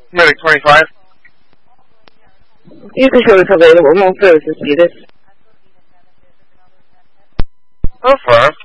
Medic 25. You can show us available. More services needed. So far.